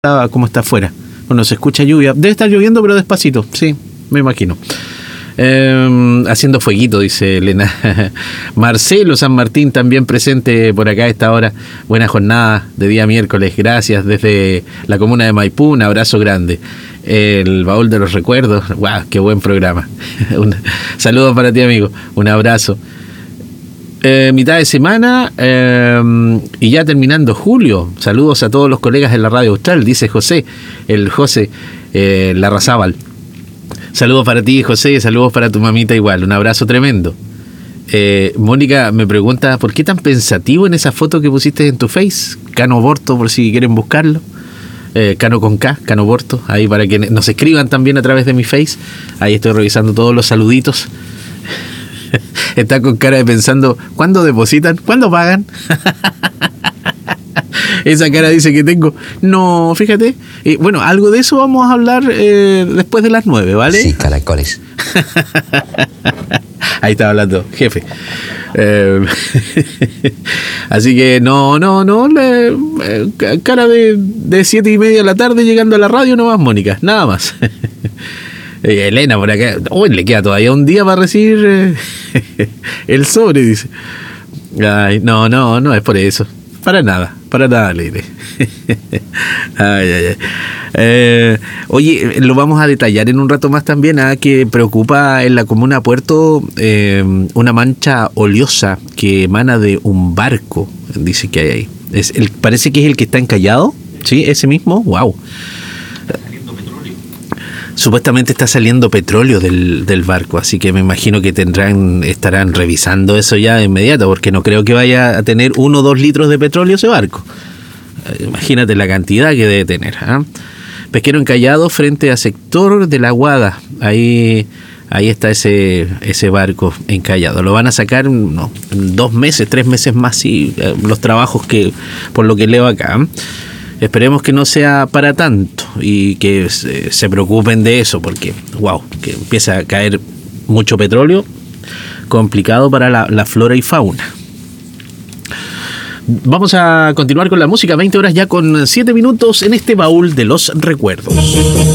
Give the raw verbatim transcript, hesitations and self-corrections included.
cómo está afuera. Bueno, se escucha lluvia. Debe estar lloviendo, pero despacito. Sí, me imagino. Eh, haciendo fueguito, dice Elena. Marcelo San Martín también presente por acá a esta hora. Buena jornada de día miércoles. Gracias desde la comuna de Maipú. Un abrazo grande. El baúl de los recuerdos. ¡Wow! ¡Qué buen programa! Un saludo para ti, amigo. Un abrazo. Eh, mitad de semana eh, y ya terminando julio. Saludos a todos los colegas de la Radio Austral, dice José, el José eh, Larrazábal. Saludos para ti, José, saludos para tu mamita igual, un abrazo tremendo. eh, Mónica me pregunta, ¿por qué tan pensativo en esa foto que pusiste en tu Face? Cano Borto, por si quieren buscarlo. eh, Cano con K, Cano Borto, ahí para que nos escriban también a través de mi Face. Ahí estoy revisando todos los saluditos. Está con cara de pensando, ¿cuándo depositan? ¿Cuándo pagan? Esa cara dice que tengo. No, fíjate. Eh, bueno, algo de eso vamos a hablar eh, después de las nueve, ¿vale? Sí, caracoles. Ahí está hablando, jefe. Eh, así que no, no, no. Le, eh, cara de, de siete y media de la tarde llegando a la radio nomás, Mónica. Nada más. Eh, Elena por acá, uy, le queda todavía un día para recibir eh, el sobre, dice. Ay, no, no, no es por eso. Para nada, para nada, Leire. Ay, ay, ay. Eh, oye, lo vamos a detallar en un rato más también, ¿ah? Que preocupa en la comuna Puerto eh, una mancha oleosa que emana de un barco, dice que hay ahí. Es el, parece que es el que está encallado, ¿sí? Ese mismo, wow. Supuestamente está saliendo petróleo del, del barco, así que me imagino que tendrán, estarán revisando eso ya de inmediato, porque no creo que vaya a tener uno o dos litros de petróleo ese barco. Imagínate la cantidad que debe tener. ¿eh? Pesquero encallado frente a sector de la Guada. Ahí, ahí está ese, ese barco encallado. Lo van a sacar no, dos meses, tres meses más, sí, los trabajos que, por lo que leo acá. ¿eh? Esperemos que no sea para tanto y que se, se preocupen de eso, porque, wow, que empieza a caer mucho petróleo, complicado para la, la flora y fauna. Vamos a continuar con la música, veinte horas ya con siete minutos en este baúl de los recuerdos.